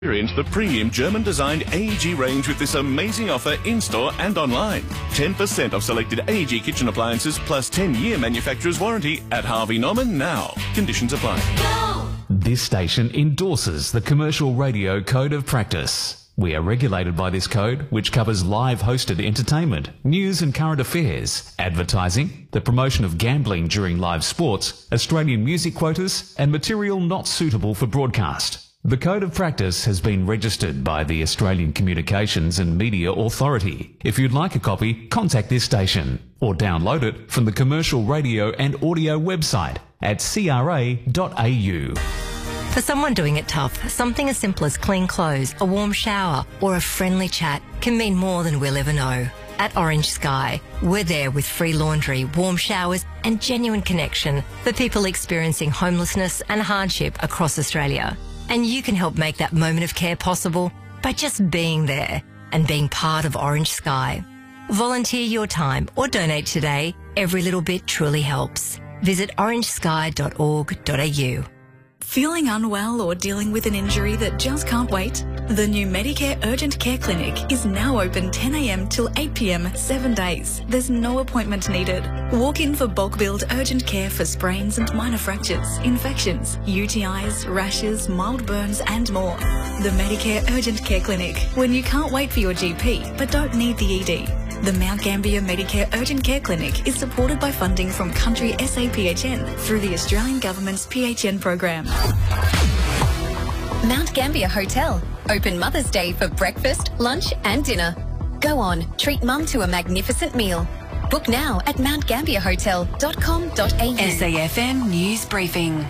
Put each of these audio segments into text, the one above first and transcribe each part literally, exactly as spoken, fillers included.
Experience the premium German-designed A E G range with this amazing offer in-store and online. ten percent off selected A E G kitchen appliances plus ten-year manufacturer's warranty at Harvey Norman now. Conditions apply. Go! This station endorses the Commercial Radio Code of Practice. We are regulated by this code, which covers live hosted entertainment, news and current affairs, advertising, the promotion of gambling during live sports, Australian music quotas, and material not suitable for broadcast. The Code of Practice has been registered by the Australian Communications and Media Authority. If you'd like a copy, contact this station or download it from the Commercial Radio and Audio website at c r a dot a u. For someone doing it tough, something as simple as clean clothes, a warm shower or a friendly chat can mean more than we'll ever know. At Orange Sky, we're there with free laundry, warm showers and genuine connection for people experiencing homelessness and hardship across Australia. And you can help make that moment of care possible by just being there and being part of Orange Sky. Volunteer your time or donate today. Every little bit truly helps. Visit orange sky dot org dot a u. Feeling unwell or dealing with an injury that just can't wait? The new Medicare Urgent Care Clinic is now open ten a m till eight p m seven days. There's no appointment needed. Walk in for bulk billed urgent care for sprains and minor fractures, infections, U T Is, rashes, mild burns and more. The Medicare Urgent Care Clinic, when you can't wait for your G P but don't need the E D. The Mount Gambier Medicare Urgent Care Clinic is supported by funding from Country S A P H N through the Australian Government's P H N program. Mount Gambier Hotel. Open Mother's Day for breakfast, lunch and dinner. Go on, treat mum to a magnificent meal. Book now at mount gambier hotel dot com dot a u. S A F M News Briefing.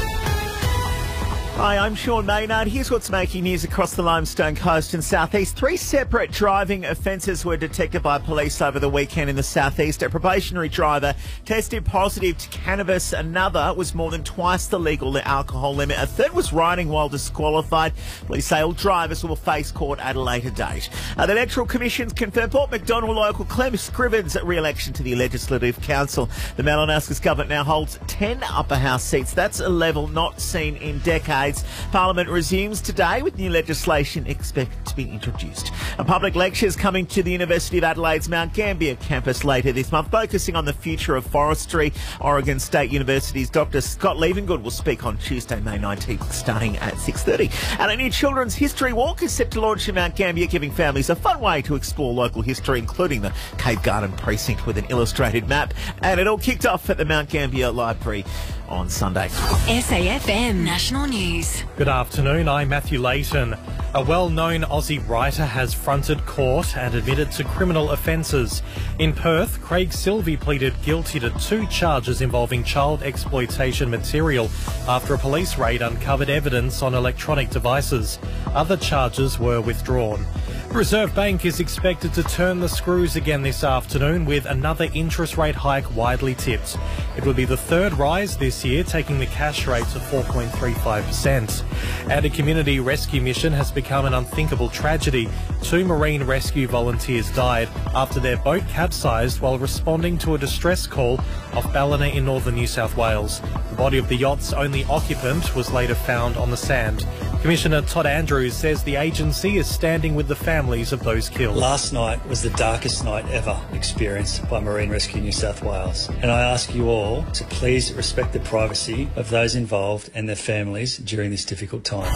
Hi, I'm Sean Maynard. Here's what's making news across the Limestone Coast and southeast. Three separate driving offences were detected by police over the weekend in the southeast. A probationary driver tested positive to cannabis. Another was more than twice the legal alcohol limit. A third was riding while disqualified. Police say all drivers will face court at a later date. Uh, the Electoral Commission's confirmed Port Macdonald local Clem Scrivens' re-election to the Legislative Council. The Malinauskas government now holds ten upper house seats. That's a level not seen in decades. Parliament resumes today with new legislation expected to be introduced. A public lecture is coming to the University of Adelaide's Mount Gambier campus later this month, focusing on the future of forestry. Oregon State University's Doctor Scott Levengood will speak on Tuesday, May nineteenth, starting at six thirty. And a new children's history walk is set to launch in Mount Gambier, giving families a fun way to explore local history, including the Cave Garden precinct with an illustrated map. And it all kicked off at the Mount Gambier Library on Sunday. S A F M National News. Good afternoon, I'm Matthew Layton. A well-known Aussie writer has fronted court and admitted to criminal offences. In Perth, Craig Silvey pleaded guilty to two charges involving child exploitation material after a police raid uncovered evidence on electronic devices. Other charges were withdrawn. The Reserve Bank is expected to turn the screws again this afternoon with another interest rate hike widely tipped. It will be the third rise this year, taking the cash rate to four point three five percent. And a community rescue mission has become an unthinkable tragedy. Two marine rescue volunteers died after their boat capsized while responding to a distress call off Ballina in northern New South Wales. The body of the yacht's only occupant was later found on the sand. Commissioner Todd Andrews says the agency is standing with the families of those killed. Last night was the darkest night ever experienced by Marine Rescue New South Wales, and I ask you all to please respect the privacy of those involved and their families during this difficult time.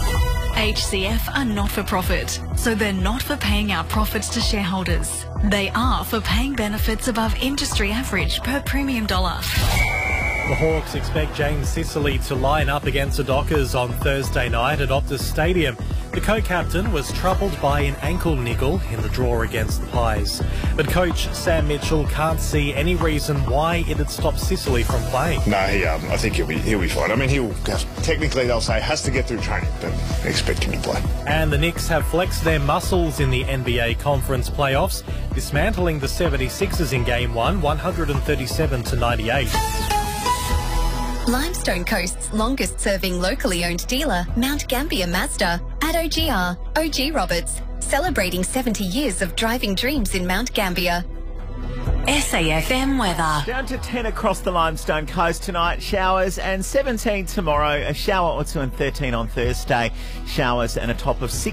H C F are not for profit, so they're not for paying out profits to shareholders. They are for paying benefits above industry average per premium dollar. The Hawks expect James Sicily to line up against the Dockers on Thursday night at Optus Stadium. The co-captain was troubled by an ankle niggle in the draw against the Pies. But coach Sam Mitchell can't see any reason why it had stopped Sicily from playing. No, he, um, I think he'll be, he'll be fine. I mean, he'll technically they'll say has to get through training, but expect him to play. And the Knicks have flexed their muscles in the N B A Conference playoffs, dismantling the seventy-sixers in Game one, one thirty-seven to ninety-eight. Limestone Coast's longest serving locally owned dealer, Mount Gambier Mazda, at O G R, O G Roberts, celebrating seventy years of driving dreams in Mount Gambier. S A F M weather. Down to ten across the Limestone Coast tonight. Showers and seventeen tomorrow. A shower or two and thirteen on Thursday. Showers and a top of six.